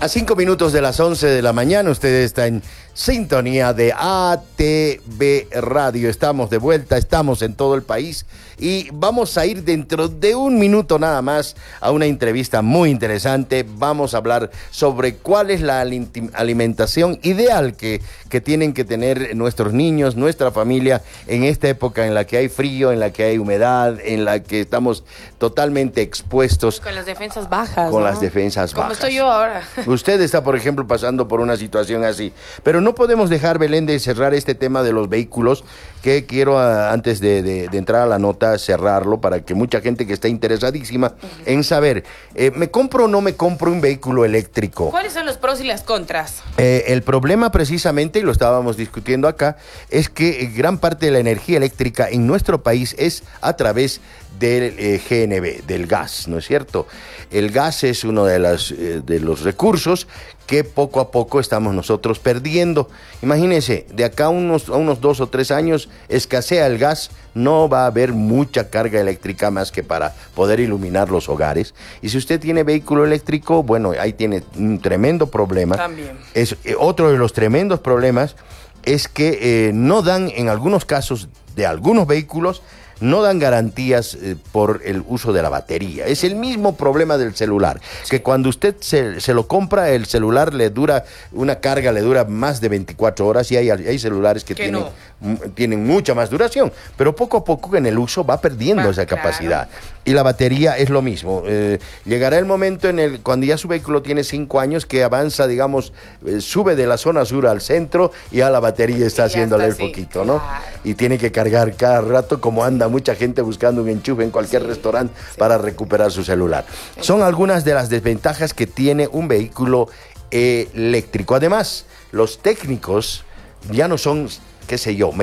A 5 minutos de las 11 de la mañana, usted está en sintonía de ATV Radio. Estamos de vuelta, estamos en todo el país y vamos a ir dentro de un minuto nada más a una entrevista muy interesante. Vamos a hablar sobre cuál es la alimentación ideal que tienen que tener nuestros niños, nuestra familia en esta época en la que hay frío, en la que hay humedad, en la que estamos totalmente expuestos. Con las defensas bajas. Con ¿no? las defensas bajas. Como estoy yo ahora. Usted está, por ejemplo, pasando por una situación así. Pero no podemos dejar, Belén, de cerrar este tema de los vehículos, que quiero, antes de entrar a la nota, cerrarlo para que mucha gente que está interesadísima en saber, ¿me compro o no me compro un vehículo eléctrico? ¿Cuáles son los pros y las contras? El problema precisamente, y lo estábamos discutiendo acá, es que gran parte de la energía eléctrica en nuestro país es a través del GNV, del gas, ¿no es cierto? El gas es uno de los recursos que poco a poco estamos nosotros perdiendo. Imagínense, de acá a unos 2 o 3 años escasea el gas, no va a haber mucha carga eléctrica más que para poder iluminar los hogares. Y si usted tiene vehículo eléctrico, bueno, ahí tiene un tremendo problema. También. Otro de los tremendos problemas es que no dan, en algunos casos de algunos vehículos, no dan garantías por el uso de la batería. Es el mismo problema del celular, que cuando usted se lo compra, el celular una carga le dura más de 24 horas y hay celulares que tienen mucha más duración, pero poco a poco en el uso va perdiendo esa capacidad. Y la batería es lo mismo. Llegará el momento cuando ya su vehículo tiene 5 años, que avanza, digamos, sube de la zona sur al centro y ya la batería está haciéndole el poquito, ¿no? Claro. Y tiene que cargar cada rato, como anda mucha gente buscando un enchufe en cualquier restaurante para recuperar su celular. Son algunas de las desventajas que tiene un vehículo eléctrico. Además, los técnicos ya no son, qué sé yo,